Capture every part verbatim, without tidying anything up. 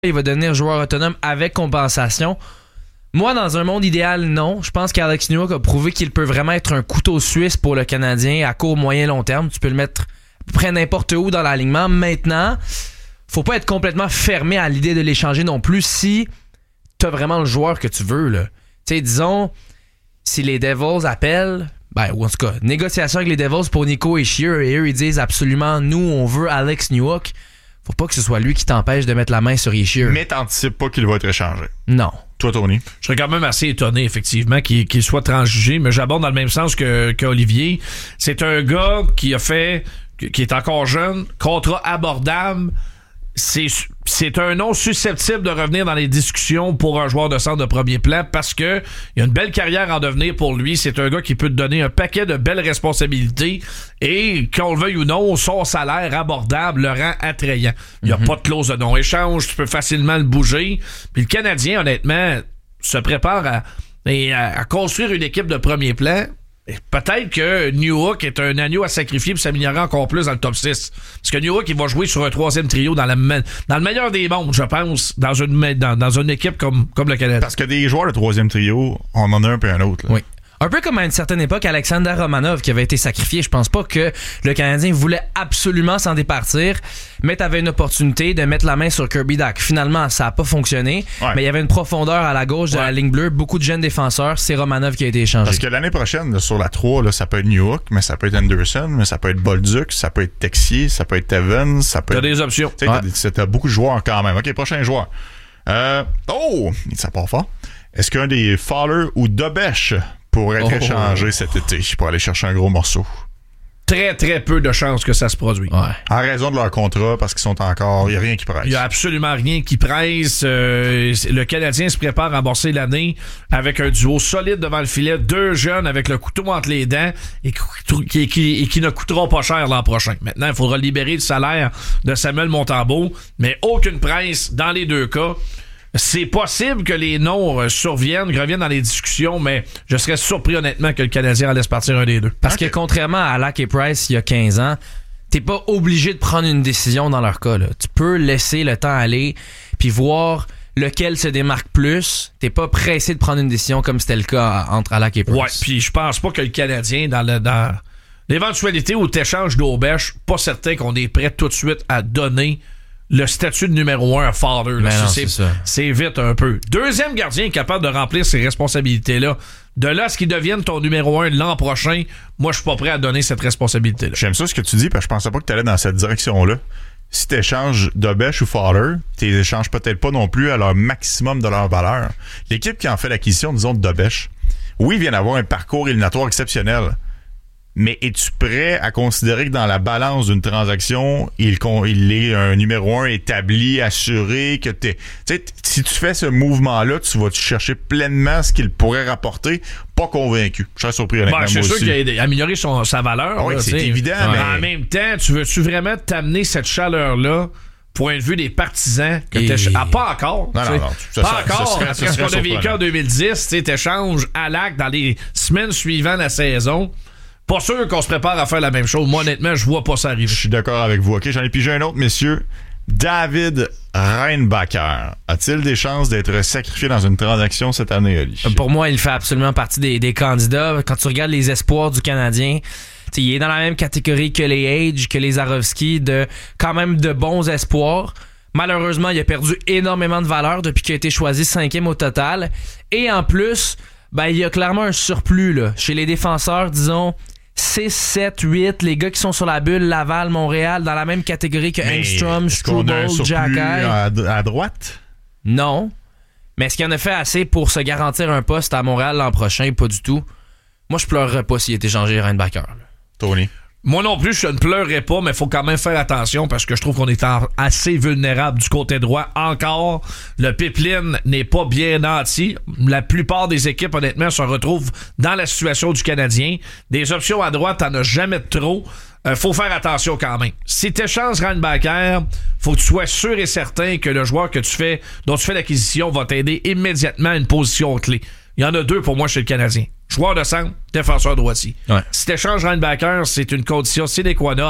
il va devenir joueur autonome avec compensation. Moi, dans un monde idéal, non. Je pense qu'Alex Newhook a prouvé qu'il peut vraiment être un couteau suisse pour le Canadien à court, moyen, long terme. Tu peux le mettre à peu près n'importe où dans l'alignement. Maintenant, faut pas être complètement fermé à l'idée de l'échanger non plus si t'as vraiment le joueur que tu veux, là. Tu sais, disons, si les Devils appellent, ben, ou en tout cas, négociation avec les Devils pour Nico Hischier, et eux, ils disent absolument, nous, on veut Alex Newhook. Faut pas que ce soit lui qui t'empêche de mettre la main sur Hischier. Mais t'anticipes pas qu'il va être échangé. Non. Toi, Tony? Je serais quand même assez étonné, effectivement, qu'il, qu'il soit transjugé, mais j'aborde dans le même sens que, qu'Olivier. C'est un gars qui a fait, qui est encore jeune, contrat abordable. C'est, c'est un nom susceptible de revenir dans les discussions pour un joueur de centre de premier plan parce que il y a une belle carrière en devenir pour lui. C'est un gars qui peut te donner un paquet de belles responsabilités et, qu'on le veuille ou non, son salaire abordable le rend attrayant. Il n'y a mm-hmm. pas de clause de non-échange, tu peux facilement le bouger. Puis le Canadien, honnêtement, se prépare à, à, à construire une équipe de premier plan. Et peut-être que Newhook est un agneau à sacrifier pour s'améliorer encore plus dans le top six. Parce que Newhook, il va jouer sur un troisième trio dans, la, dans le meilleur des mondes, je pense, dans une, dans, dans une équipe comme, comme le Canada. Parce que des joueurs de troisième trio, on en a un peu un autre. Là. Oui. Un peu comme à une certaine époque, Alexander Romanov qui avait été sacrifié. Je pense pas que le Canadien voulait absolument s'en départir, mais t'avais une opportunité de mettre la main sur Kirby Dach. Finalement, ça a pas fonctionné, ouais. mais il y avait une profondeur à la gauche de ouais. la ligne bleue, beaucoup de jeunes défenseurs. C'est Romanov qui a été échangé. Parce que l'année prochaine, là, sur la trois, là, ça peut être Newhook, mais ça peut être Anderson, mais ça peut être Bolduc, ça peut être Texier, ça peut être Evans, ça peut t'as être... des options. Tu sais, ouais. t'as, t'as beaucoup de joueurs quand même. OK, prochain joueur. Euh... Oh! Ça part fort. Est-ce qu'un des Fowler ou Dobesch pour être oh. échangé cet été pour aller chercher un gros morceau? Très, très peu de chances que ça se produise. Ouais. En raison de leur contrat, parce qu'ils sont encore... Il n'y a rien qui presse. Il n'y a absolument rien qui presse. Euh, le Canadien se prépare à amorcer l'année avec un duo solide devant le filet, deux jeunes avec le couteau entre les dents et qui, qui, et qui ne coûteront pas cher l'an prochain. Maintenant, il faudra libérer le salaire de Samuel Montembeault, mais aucune presse dans les deux cas. C'est possible que les noms euh, surviennent, reviennent dans les discussions, mais je serais surpris honnêtement que le Canadien en laisse partir un des deux. Parce okay. que contrairement à Halak et Price il y a quinze ans, t'es pas obligé de prendre une décision dans leur cas. Là. Tu peux laisser le temps aller puis voir lequel se démarque plus. T'es pas pressé de prendre une décision comme c'était le cas entre Halak et Price. Ouais, puis je pense pas que le Canadien, dans, le, dans l'éventualité où t'échanges d'Aubèche, pas certain qu'on est prêt tout de suite à donner le statut de numéro un à Fowler. Là, non, c'est, c'est, c'est vite un peu. Deuxième gardien capable de remplir ses responsabilités-là. De là à ce qu'il devienne ton numéro un l'an prochain, moi, je suis pas prêt à donner cette responsabilité-là. J'aime ça ce que tu dis, parce que je pensais pas que tu allais dans cette direction-là. Si tu échanges Dobesch ou Fowler, tu les échanges peut-être pas non plus à leur maximum de leur valeur. L'équipe qui en fait l'acquisition, disons, de Dobesch, oui, vient d'avoir un parcours éliminatoire exceptionnel. Mais es-tu prêt à considérer que dans la balance d'une transaction, il, il est un numéro un établi, assuré, que t'es... Tu sais, si tu fais ce mouvement-là, tu vas chercher pleinement ce qu'il pourrait rapporter, pas convaincu. Je serais surpris honnêtement. Bon, je suis sûr qu'il a amélioré son, sa valeur. Ah oui, là, c'est t'sais. évident. Ouais. Mais... En même temps, tu veux-tu vraiment t'amener cette chaleur-là point de vue des partisans que Et... t'éch... Ah, pas encore. Non, non, non. Ça, pas ça, encore. Ça serait, parce qu'on a vécu en deux mille dix, tu t'échanges à l'acte dans les semaines suivant la saison. Pas sûr qu'on se prépare à faire la même chose. Moi, honnêtement, je vois pas ça arriver. Je suis d'accord avec vous. OK, j'en ai pigé un autre, messieurs. David Reinbacher a-t-il des chances d'être sacrifié dans une transaction cette année, Oli? Pour moi, il fait absolument partie des, des candidats. Quand tu regardes les espoirs du Canadien, il est dans la même catégorie que les Age, que les Zarovski, de quand même de bons espoirs. Malheureusement, il a perdu énormément de valeur depuis qu'il a été choisi cinquième au total. Et en plus, ben, il y a clairement un surplus là. Chez les défenseurs, disons... six, sept, huit, les gars qui sont sur la bulle, Laval, Montréal, dans la même catégorie que Engstrom, Struble, Jacky. À, à droite? Non. Mais est-ce qu'il en a fait assez pour se garantir un poste à Montréal l'an prochain? Pas du tout. Moi, je pleurerais pas s'il était échangé Reinbacher. Tony? Moi non plus, je ne pleurerais pas, mais il faut quand même faire attention parce que je trouve qu'on est assez vulnérable du côté droit encore. Le pipeline n'est pas bien nanti. La plupart des équipes, honnêtement, se retrouvent dans la situation du Canadien. Des options à droite, t'en as jamais de trop. Euh, faut faire attention quand même. Si tu échanges Reinbacher, faut que tu sois sûr et certain que le joueur que tu fais, dont tu fais l'acquisition va t'aider immédiatement à une position clé. Il y en a deux pour moi chez le Canadien. Joueur de centre, défenseur droitier. Ouais. Si tu échanges Reinbacher, c'est une condition sine qua non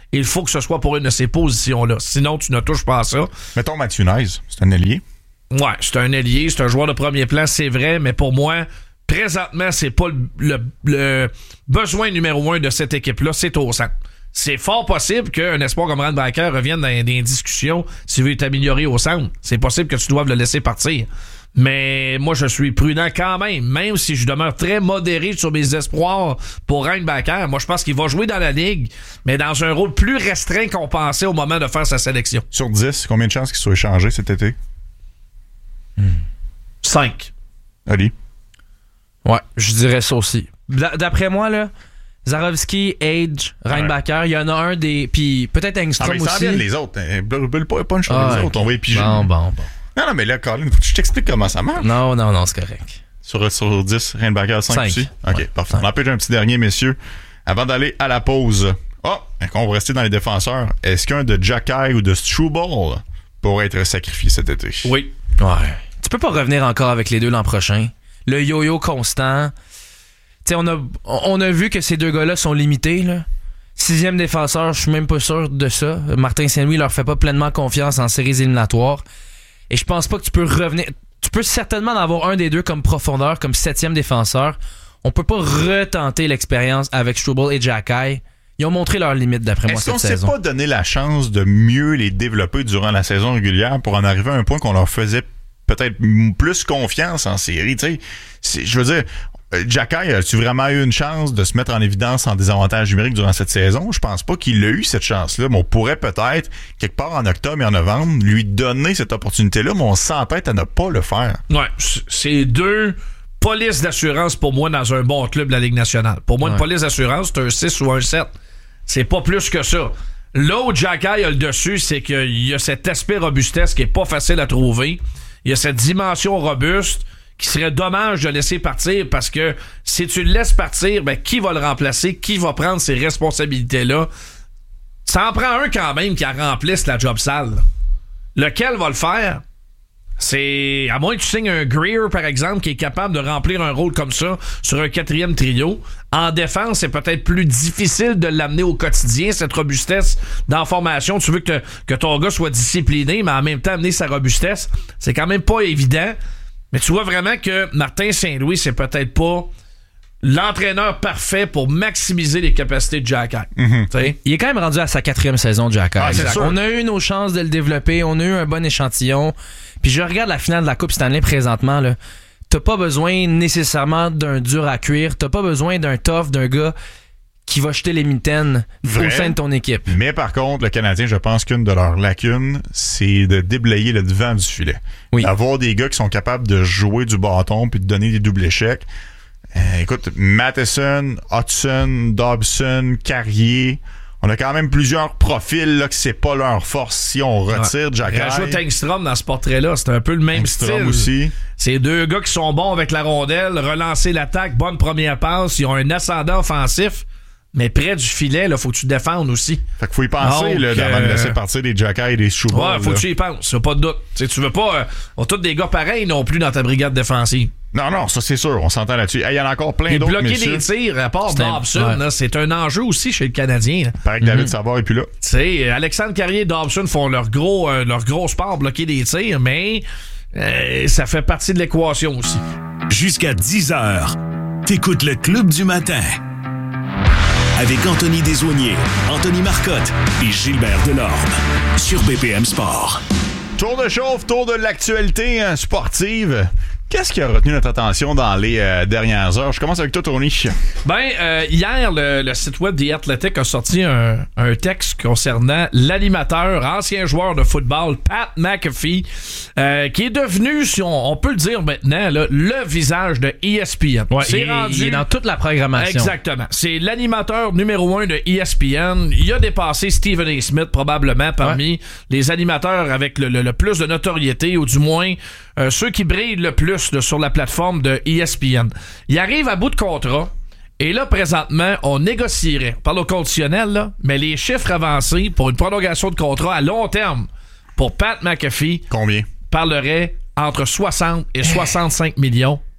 il faut que ce soit pour une de ces positions-là. Sinon, tu ne touches pas à ça. Mettons Matthew Nice, c'est un ailier. Ouais, c'est un ailier, c'est un joueur de premier plan, c'est vrai, mais pour moi, présentement, c'est pas le, le, le besoin numéro un de cette équipe-là, c'est au centre. C'est fort possible qu'un espoir comme Ryan Backer revienne dans des discussions s'il veut t'améliorer au centre. C'est possible que tu doives le laisser partir. Mais moi, je suis prudent quand même, même si je demeure très modéré sur mes espoirs pour Ryan Backer. Moi, je pense qu'il va jouer dans la Ligue, mais dans un rôle plus restreint qu'on pensait au moment de faire sa sélection. Sur dix, combien de chances qu'il soit échangé cet été? cinq. Ali? Ouais, je dirais ça aussi. D'après moi, là, Zarovski, Age, Reinbacker, il y en a un des. Puis peut-être Engstrom ah, mais aussi. Ça vient les autres. Bulle pas punch ah, les okay. autres. On va y piger. Bon, bon, bon. Non, non, mais là, Colin, faut que je t'explique comment ça marche. Non, non, non, c'est correct. Sur, sur dix, Reinbacker cinq, cinq aussi? OK, ouais, parfait. cinq. On en pêche un petit dernier, messieurs. Avant d'aller à la pause. Ah, oh, on va rester dans les défenseurs. Est-ce qu'un de Jacky ou de Struble pourrait être sacrifié cet été? Oui. Ouais. Tu peux pas revenir encore avec les deux l'an prochain. Le yo-yo constant. T'sais, on a, on a vu que ces deux gars-là sont limités, là. Sixième défenseur, je suis même pas sûr de ça. Martin Saint-Louis leur fait pas pleinement confiance en séries éliminatoires. Et je pense pas que tu peux revenir. Tu peux certainement en avoir un des deux comme profondeur, comme septième défenseur. On peut pas retenter l'expérience avec Struble et Jacky. Ils ont montré leurs limites, d'après moi, cette saison. Est-ce qu'on s'est pas donné la chance de mieux les développer durant la saison régulière pour en arriver à un point qu'on leur faisait peut-être plus confiance en série, tu sais? Je veux dire, Jacky, as-tu vraiment eu une chance de se mettre en évidence en désavantage numérique durant cette saison? Je pense pas qu'il a eu cette chance-là, mais on pourrait peut-être, quelque part en octobre et en novembre, lui donner cette opportunité-là, mais on s'entête à ne pas le faire. Ouais, c'est deux polices d'assurance pour moi dans un bon club de la Ligue nationale. Pour moi, ouais. Une police d'assurance, c'est un six ou un sept. C'est pas plus que ça. Là où Jacky a le dessus, c'est qu'il y a cet aspect robustesse qui est pas facile à trouver. Il y a cette dimension robuste qui serait dommage de laisser partir parce que si tu le laisses partir, ben qui va le remplacer? Qui va prendre ces responsabilités-là? Ça en prend un quand même qui a remplisse la job sale. Lequel va le faire? C'est à moins que tu signes un Greer, par exemple, qui est capable de remplir un rôle comme ça sur un quatrième trio. En défense, c'est peut-être plus difficile de l'amener au quotidien, cette robustesse dans la formation. Tu veux que, te, que ton gars soit discipliné, mais en même temps amener sa robustesse, c'est quand même pas évident. Mais tu vois vraiment que Martin Saint-Louis, c'est peut-être pas l'entraîneur parfait pour maximiser les capacités de Jacky. Mm-hmm. Il est quand même rendu à sa quatrième saison, Jacky. Ah, on a eu nos chances de le développer, on a eu un bon échantillon. Puis je regarde la finale de la Coupe Stanley présentement, là. T'as pas besoin nécessairement d'un dur à cuire, t'as pas besoin d'un tough, d'un gars qui va jeter les mitaines au sein de ton équipe. Mais par contre, le Canadien, je pense qu'une de leurs lacunes, c'est de déblayer le devant du filet. Oui. D'avoir des gars qui sont capables de jouer du bâton puis de donner des doubles échecs. Euh, écoute, Matheson, Hudson, Dobson, Carrier, on a quand même plusieurs profils là, que c'est pas leur force si on retire ouais. Jacky. Rajoute Engstrom dans ce portrait-là, c'est un peu le même Engstrom style. Aussi. C'est deux gars qui sont bons avec la rondelle, relancer l'attaque, bonne première passe, ils ont un ascendant offensif. Mais près du filet, il faut que tu te défendes aussi. Fait qu'il faut y penser Donc, là, avant euh... de laisser partir des Jacky et des Struble. Ouais, faut là. que tu y penses, y'a pas de doute. T'sais, tu veux pas. Euh, on a tous des gars pareils non plus dans ta brigade défensive. Non, non, ça c'est sûr, on s'entend là-dessus. Il hey, y en a encore plein et d'autres. Bloquer messieurs. des tirs, à part Dobson, ouais. c'est un enjeu aussi chez le Canadien. Pareil que David mm-hmm. Savard est plus là. Tu sais, Alexandre Carrier et Dobson font leur gros, euh, leur gros sport, bloquer des tirs, mais euh, ça fait partie de l'équation aussi. Jusqu'à dix heures, t'écoutes le Club du matin. Avec Anthony Desaulniers, Anthony Marcotte et Gilbert Delorme sur B P M Sport. Tour de chauffe, tour de l'actualité hein, sportive. Qu'est-ce qui a retenu notre attention dans les euh, dernières heures? Je commence avec toi, Tony. Ben, euh, hier, le, le site web The Athletic a sorti un, un texte concernant l'animateur, ancien joueur de football, Pat McAfee, euh, qui est devenu, si on, on peut le dire maintenant, là, le visage de E S P N. Ouais, c'est il, rendu... il est dans toute la programmation. Exactement. C'est l'animateur numéro un de E S P N. Il a dépassé Stephen A. Smith, probablement, parmi ouais. les animateurs avec le, le, le plus de notoriété, ou du moins euh, ceux qui brillent le plus là, sur la plateforme de E S P N. Il arrive à bout de contrat et là, présentement, on négocierait, on parle au conditionnel, là, mais les chiffres avancés pour une prolongation de contrat à long terme pour Pat McAfee Combien? Parleraient entre soixante et soixante-cinq millions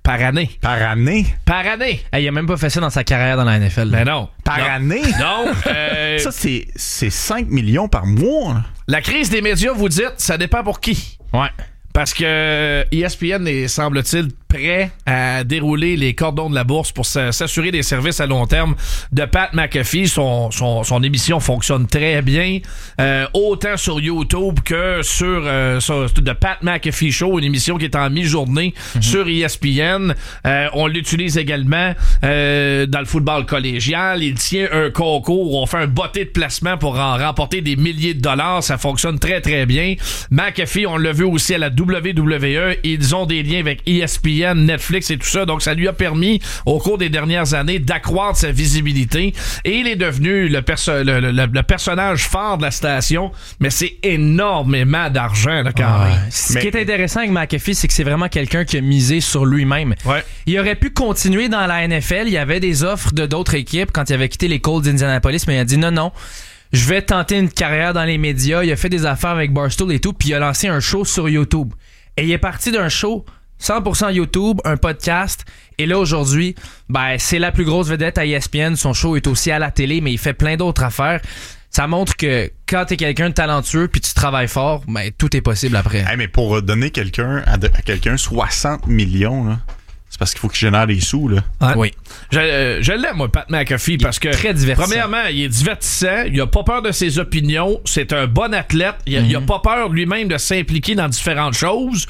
Par année. Par année? Par année. Hey, il a même pas fait ça dans sa carrière dans la N F L. Ben non. Par non. année? Non. Euh, Ça, c'est, c'est cinq millions par mois. Là. la crise des médias, vous dites, ça dépend pour qui. Ouais. Parce que E S P N est, semble-t-il, prêt à dérouler les cordons de la bourse pour s'assurer des services à long terme de Pat McAfee. Son, son, son émission fonctionne très bien, euh, autant sur YouTube que sur, euh, sur The Pat McAfee Show, une émission qui est en mi-journée mm-hmm. sur E S P N. Euh, on l'utilise également euh, dans le football collégial. Il tient un concours où on fait un botté de placement pour en remporter des milliers de dollars. Ça fonctionne très, très bien. McAfee, on l'a vu aussi à la W W E. Ils ont des liens avec E S P N, Netflix et tout ça. Donc, ça lui a permis, au cours des dernières années, d'accroître sa visibilité. Et il est devenu le, perso- le, le, le personnage phare de la station. Mais c'est énormément d'argent, là, quand Ah, même. Ce Mais... qui est intéressant avec McAfee, c'est que c'est vraiment quelqu'un qui a misé sur lui-même. Ouais. Il aurait pu continuer dans la N F L. Il y avait des offres de d'autres équipes quand il avait quitté les Colts d'Indianapolis, mais il a dit non, non. Je vais tenter une carrière dans les médias. Il a fait des affaires avec Barstool et tout, puis il a lancé un show sur YouTube. Et il est parti d'un show cent pour cent YouTube, un podcast, et là aujourd'hui, ben c'est la plus grosse vedette à E S P N. Son show est aussi à la télé, mais il fait plein d'autres affaires. Ça montre que quand t'es quelqu'un de talentueux puis tu travailles fort, ben tout est possible après. Hey, mais pour donner quelqu'un à, de, à quelqu'un soixante millions, là, c'est parce qu'il faut qu'il génère des sous, là. Ouais. Oui. Je, euh, je l'aime, moi, Pat McAfee, parce que, très divertissant. premièrement, il est divertissant, il a pas peur de ses opinions, c'est un bon athlète, il a, mm-hmm. il a pas peur lui-même de s'impliquer dans différentes choses.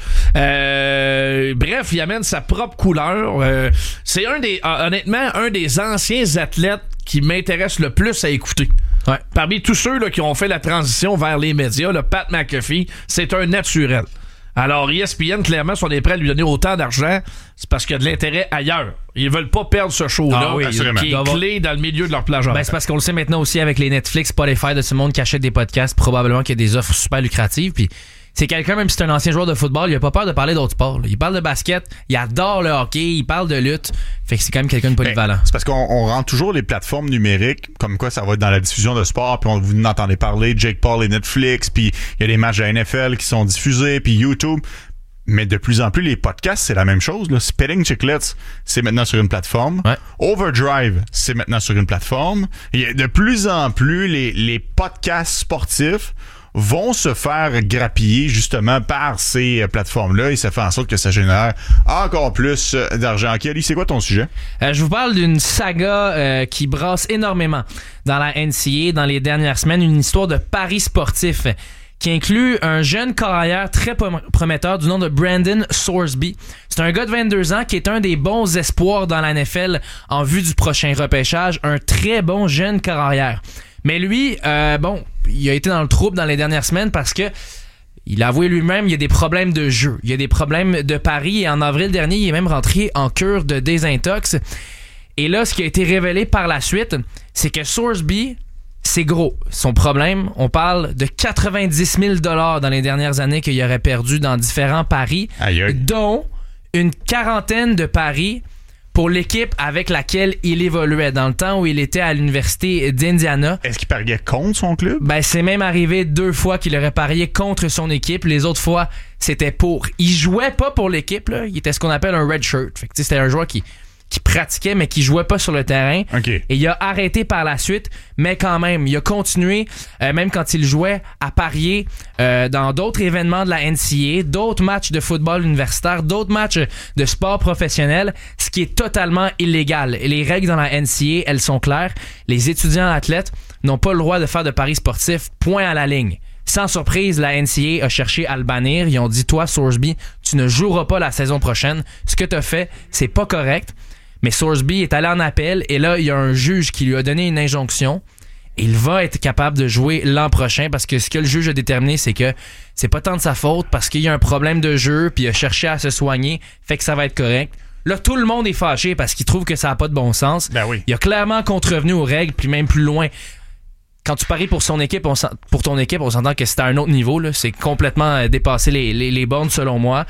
Euh, bref, il amène sa propre couleur. Euh, c'est un des, honnêtement, un des anciens athlètes qui m'intéresse le plus à écouter. Ouais. Parmi tous ceux là, qui ont fait la transition vers les médias, là, Pat McAfee, c'est un naturel. Alors, E S P N, clairement, si on est prêt à lui donner autant d'argent, c'est parce qu'il y a de l'intérêt ailleurs. Ils veulent pas perdre ce show-là, Ah oui, qui est clé dans le milieu de leur plage horaire. Ben, c'est parce qu'on le sait maintenant aussi avec les Netflix, Spotify de ce monde qui achètent des podcasts, probablement qu'il y a des offres super lucratives. Puis c'est quelqu'un, même si c'est un ancien joueur de football, il a pas peur de parler d'autres sports. Là. Il parle de basket, il adore le hockey, il parle de lutte. Fait que c'est quand même quelqu'un de polyvalent. Ben, c'est parce qu'on on rend toujours les plateformes numériques, comme quoi ça va être dans la diffusion de sport, puis on vous en entendez parler, Jake Paul et Netflix, puis il y a des matchs de N F L qui sont diffusés, puis YouTube. Mais de plus en plus, les podcasts, c'est la même chose. Là. Spitting Chicklets, c'est maintenant sur une plateforme. Ouais. Overdrive, c'est maintenant sur une plateforme. Et de plus en plus, les, les podcasts sportifs vont se faire grappiller justement par ces plateformes-là et ça fait en sorte que ça génère encore plus d'argent. Kelly, c'est quoi ton sujet? Euh, je vous parle d'une saga euh, qui brasse énormément dans la N C A A dans les dernières semaines, une histoire de paris sportif qui inclut un jeune carrière très prometteur du nom de Brandon Sorsby. C'est un gars de vingt-deux ans qui est un des bons espoirs dans la N F L en vue du prochain repêchage, un très bon jeune carrière. Mais lui, euh, bon, il a été dans le trouble dans les dernières semaines parce que il a avoué lui-même il y a des problèmes de jeu, il y a des problèmes de paris et en avril dernier, il est même rentré en cure de désintox. Et là, ce qui a été révélé par la suite, c'est que Sorsby, c'est gros. Son problème, on parle de quatre-vingt-dix mille dollars dans les dernières années qu'il aurait perdu dans différents paris, Aïe, aïe. dont une quarantaine de paris pour l'équipe avec laquelle il évoluait dans le temps où il était à l'université d'Indiana. Est-ce qu'il pariait contre son club? Ben, c'est même arrivé deux fois qu'il aurait parié contre son équipe. Les autres fois, c'était pour. Il jouait pas pour l'équipe, là. Il était ce qu'on appelle un red shirt. Fait que, c'était un joueur qui... qui pratiquait mais qui jouait pas sur le terrain. Okay. Et il a arrêté par la suite, mais quand même, il a continué, euh, même quand il jouait, à parier euh, dans d'autres événements de la N C A A, d'autres matchs de football universitaire, d'autres matchs de sport professionnel, ce qui est totalement illégal. Et les règles dans la N C A A, elles sont claires. Les étudiants athlètes n'ont pas le droit de faire de paris sportifs, point à la ligne. Sans surprise, la N C A A a cherché à le bannir. Ils ont dit, toi, Sorsby, tu ne joueras pas la saison prochaine. Ce que tu as fait, c'est pas correct. Mais Sorsby est allé en appel et là, il y a un juge qui lui a donné une injonction. Il va être capable de jouer l'an prochain parce que ce que le juge a déterminé, c'est que c'est pas tant de sa faute parce qu'il y a un problème de jeu puis il a cherché à se soigner, fait que ça va être correct. Là, tout le monde est fâché parce qu'il trouve que ça n'a pas de bon sens. Ben oui. Il a clairement contrevenu aux règles puis même plus loin. Quand tu paries pour son équipe, on pour ton équipe, on s'entend que c'est à un autre niveau. Là. C'est complètement dépassé les, les, les bornes selon moi.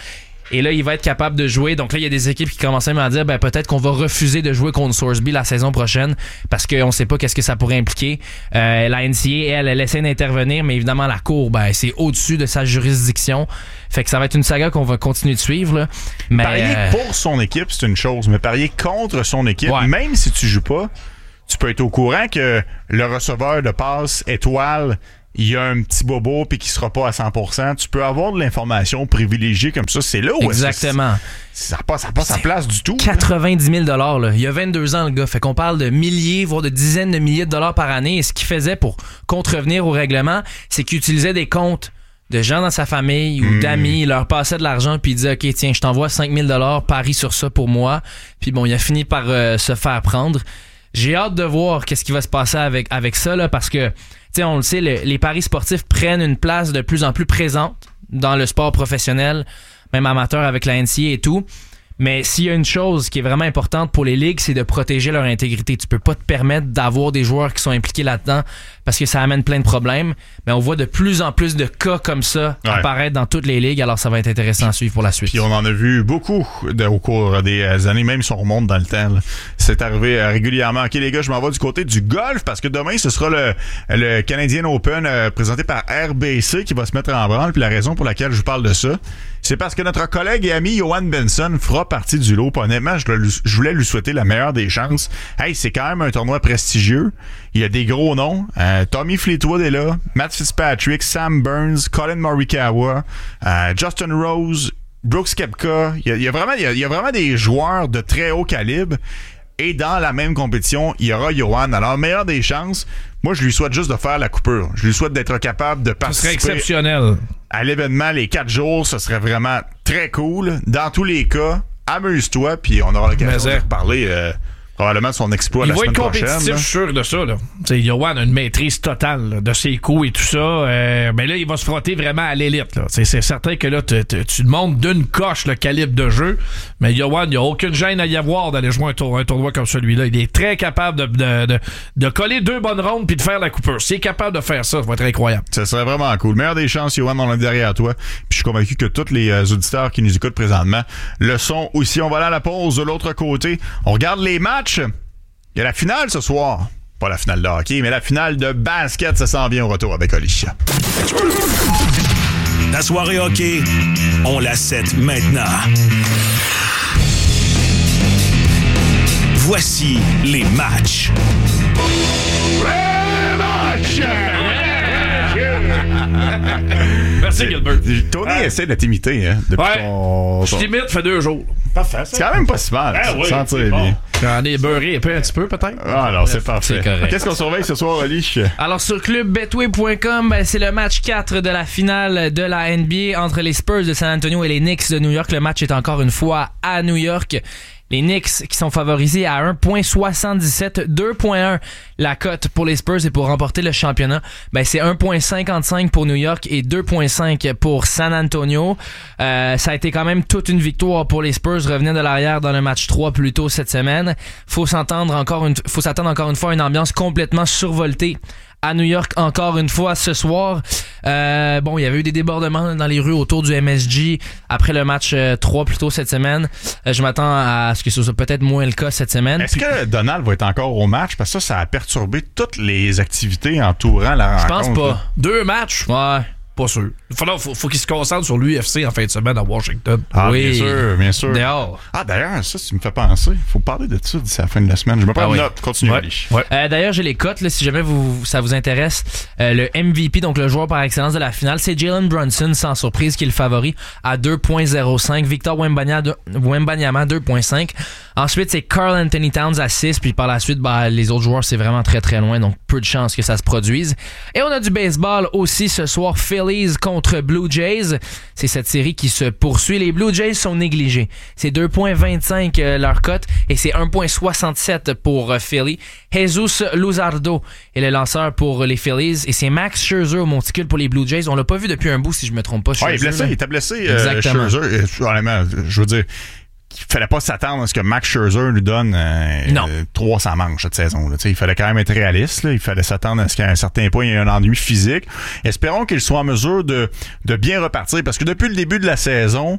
Et là, il va être capable de jouer. Donc là, il y a des équipes qui commencent même à dire ben, peut-être qu'on va refuser de jouer contre Sorsby la saison prochaine parce qu'on ne sait pas qu'est-ce que ça pourrait impliquer. Euh, la N C A A, elle, elle essaie d'intervenir, mais évidemment, la Cour, ben, c'est au-dessus de sa juridiction. Fait que ça va être une saga qu'on va continuer de suivre. Là. Mais, parier euh... pour son équipe, c'est une chose, mais parier contre son équipe, ouais. même si tu joues pas, tu peux être au courant que le receveur de passe étoile, il y a un petit bobo puis qui sera pas à cent pour cent. Tu peux avoir de l'information privilégiée comme ça. C'est là où exactement. Ça n'a pas, ça a pas sa place du tout. quatre-vingt-dix mille dollars là. Il y a vingt-deux ans, le gars. Fait qu'on parle de milliers, voire de dizaines de milliers de dollars par année. Et ce qu'il faisait pour contrevenir au règlement, c'est qu'il utilisait des comptes de gens dans sa famille ou mmh. d'amis. Il leur passait de l'argent puis il disait « OK, tiens, je t'envoie cinq mille dollars, parie sur ça pour moi. » Puis bon, il a fini par euh, se faire prendre. J'ai hâte de voir qu'est-ce qui va se passer avec, avec ça, là, parce que, tu sais, on le sait, le, les paris sportifs prennent une place de plus en plus présente dans le sport professionnel, même amateur avec la N C A A et tout. Mais s'il y a une chose qui est vraiment importante pour les ligues, c'est de protéger leur intégrité. Tu peux pas te permettre d'avoir des joueurs qui sont impliqués là-dedans parce que ça amène plein de problèmes. Mais on voit de plus en plus de cas comme ça ouais. apparaître dans toutes les ligues. Alors ça va être intéressant à suivre pour la suite. Puis on en a vu beaucoup de, au cours des années, même si on remonte dans le temps. Là. C'est arrivé euh, régulièrement. OK les gars, je m'en vais du côté du golf parce que demain, ce sera le, le Canadian Open euh, présenté par R B C qui va se mettre en branle. Puis la raison pour laquelle je vous parle de ça, c'est parce que notre collègue et ami Johan Benson fera partie du lot. Puis honnêtement, je, le, je voulais lui souhaiter la meilleure des chances. Hey, c'est quand même un tournoi prestigieux. Il y a des gros noms. Euh, Tommy Fleetwood est là. Matt Fitzpatrick, Sam Burns, Colin Morikawa, euh, Justin Rose, Brooks Koepka. Il y a, il y a vraiment, il y a, il y a vraiment des joueurs de très haut calibre. Et dans la même compétition, il y aura Johan. Alors, meilleure des chances, moi, je lui souhaite juste de faire la coupure. Je lui souhaite d'être capable de participer. Ce serait exceptionnel. À l'événement, les quatre jours, ce serait vraiment très cool. Dans tous les cas, amuse-toi, puis on aura l'occasion de reparler euh, probablement de son exploit il la semaine prochaine. Il va être compétitif, je suis sûr de ça. Là. T'sais, Johan a une maîtrise totale là, de ses coups et tout ça. Euh, mais là, il va se frotter vraiment à l'élite. Là. C'est certain que là, t- t- tu demandes d'une coche le calibre de jeu. Mais Johan, il n'y a aucune gêne à y avoir d'aller jouer un, tour- un tournoi comme celui-là. Il est très capable de, de, de, de coller deux bonnes rondes puis de faire la coupure. S'il est capable de faire ça, ça va être incroyable. Ça serait vraiment cool. Meilleure des chances, Johan, on est derrière toi. Puis je suis convaincu que tous les euh, auditeurs qui nous écoutent présentement le sont aussi. On va aller à la pause de l'autre côté. On regarde les matchs. Il y a la finale ce soir. Pas la finale de hockey, mais la finale de basket. Ça s'en vient au retour avec Alicia. La soirée hockey, on la set maintenant. Voici les matchs. Merci Gilbert. Tony ah. essaie de t'imiter hein, depuis ouais. ton... Je t'imite, ça fait deux jours. Parfait. C'est quand même pas si mal. Ah, oui, c'est bon. bien. J'en ai beurré un peu, un petit peu peut-être. Ah alors c'est parfait. C'est correct. Qu'est-ce qu'on surveille ce soir, Oli? Alors sur club betway point com, ben, c'est le match quatre de la finale de la N B A entre les Spurs de San Antonio et les Knicks de New York. Le match est encore une fois à New York. Les Knicks qui sont favorisés à un virgule soixante-dix-sept, deux virgule un la cote pour les Spurs et pour remporter le championnat, ben c'est un virgule cinquante-cinq pour New York et deux virgule cinq pour San Antonio. Euh, ça a été quand même toute une victoire pour les Spurs, revenir de l'arrière dans le match trois plus tôt cette semaine. Faut s'entendre encore une, faut s'attendre encore une fois à une ambiance complètement survoltée à New York encore une fois ce soir. Euh, bon, il y avait eu des débordements dans les rues autour du M S G après le match euh, trois plus tôt cette semaine. Euh, je m'attends à ce que ce soit peut-être moins le cas cette semaine. Est-ce Puis... que Donald va être encore au match? Parce que ça, ça a perturbé toutes les activités entourant la rencontre. Je pense pas. Là. Deux matchs? Ouais. Pas sûr. Il faut, faut, faut qu'il se concentre sur l'U F C en fin de semaine à Washington. Ah, oui. bien sûr, bien sûr. Dehors. Ah, d'ailleurs, ça, tu me fais penser. Il faut parler de ça d'ici la fin de la semaine. Je me prends ah, une oui. note. Continue, ouais. Ali. Ouais. Euh, d'ailleurs, j'ai les cotes, là, si jamais vous, ça vous intéresse. Euh, le M V P, donc le joueur par excellence de la finale, c'est Jalen Brunson, sans surprise, qui est le favori à deux virgule zéro cinq. Victor Wembanyama, deux virgule cinq. Ensuite, c'est Karl Anthony Towns à six. Puis par la suite, bah, les autres joueurs, c'est vraiment très très loin. Donc, peu de chances que ça se produise. Et on a du baseball aussi ce soir. Phillies contre Blue Jays. C'est cette série qui se poursuit. Les Blue Jays sont négligés. C'est deux virgule vingt-cinq euh, leur cote. Et c'est un virgule soixante-sept pour euh, Philly. Jesus Luzardo est le lanceur pour les Phillies. Et c'est Max Scherzer au monticule pour les Blue Jays. On l'a pas vu depuis un bout, si je me trompe pas. Ouais, il est blessé. là. Il était blessé. Exactement. Euh, Scherzer. Honnêtement, je veux dire... Il fallait pas s'attendre à ce que Max Scherzer lui donne euh, euh, trois cents manches cette saison. Là. Il fallait quand même être réaliste. Là. Il fallait s'attendre à ce qu'à un certain point, il y ait un ennui physique. Espérons qu'il soit en mesure de, de bien repartir. Parce que depuis le début de la saison,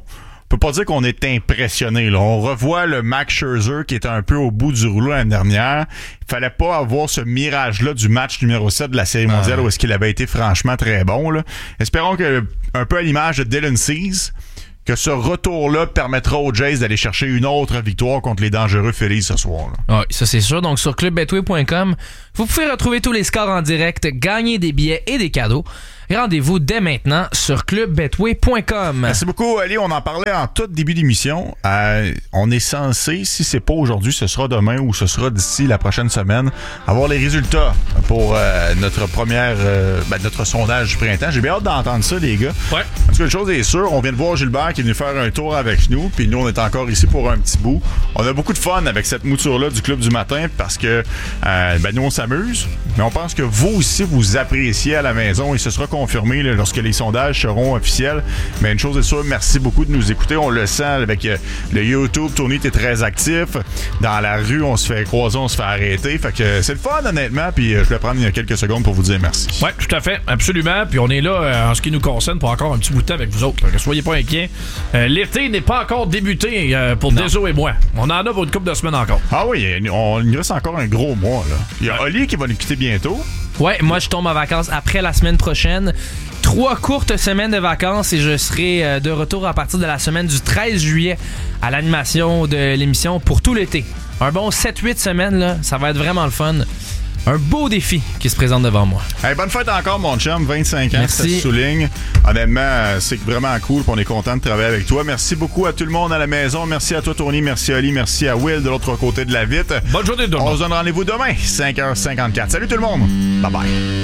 peut pas dire qu'on est impressionné. Là. On revoit le Max Scherzer qui était un peu au bout du rouleau l'année dernière. Il fallait pas avoir ce mirage-là du match numéro sept de la Série mondiale ah. où est-ce qu'il avait été franchement très bon. Là. Espérons que, un peu à l'image de Dylan Cease, que ce retour-là permettra aux Jays d'aller chercher une autre victoire contre les dangereux Phillies ce soir. Là. Oui, ça c'est sûr. Donc sur club betway point com, vous pouvez retrouver tous les scores en direct, gagner des billets et des cadeaux. Rendez-vous dès maintenant sur club betway point com. Merci beaucoup, Ali. On en parlait en tout début d'émission. Euh, on est censé, si c'est pas aujourd'hui, ce sera demain ou ce sera d'ici la prochaine semaine, avoir les résultats pour euh, notre première, euh, ben, notre sondage du printemps. J'ai bien hâte d'entendre ça, les gars. Ouais. Parce que une chose est sûre, on vient de voir Gilbert qui est venu faire un tour avec nous, puis nous, on est encore ici pour un petit bout. On a beaucoup de fun avec cette mouture-là du Club du matin parce que euh, ben, nous, on s'amuse, mais on pense que vous aussi, vous appréciez à la maison et ce sera confirmé là, lorsque les sondages seront officiels. Mais une chose est sûre, merci beaucoup de nous écouter. On le sent avec euh, le YouTube. Tony, t'es très actif. Dans la rue, on se fait croiser, on se fait arrêter. Fait que euh, c'est le fun, honnêtement. Puis euh, je vais prendre quelques secondes pour vous dire merci. Oui, tout à fait. Absolument. Puis on est là, euh, en ce qui nous concerne, pour encore un petit bout de temps avec vous autres. Là. Soyez pas inquiets. Euh, l'été n'est pas encore débuté euh, pour Deso et moi. On en a pour une couple de semaines encore. Ah oui, on, il reste encore un gros mois. Là. Il y a Oli qui va nous quitter bientôt. Ouais, moi je tombe en vacances après la semaine prochaine. Trois courtes semaines de vacances et je serai de retour à partir de la semaine du treize juillet à l'animation de l'émission pour tout l'été. Un bon sept huit semaines, là, ça va être vraiment le fun. Un beau défi qui se présente devant moi. Hey, bonne fête encore, mon chum. vingt-cinq ans, merci. Ça se souligne. Honnêtement, c'est vraiment cool. On est content de travailler avec toi. Merci beaucoup à tout le monde à la maison. Merci à toi, Tony. Merci à Ali. Merci à Will de l'autre côté de la vitre. Bonne journée, de On se donne rendez-vous demain, cinq heures cinquante-quatre. Salut tout le monde. Bye bye.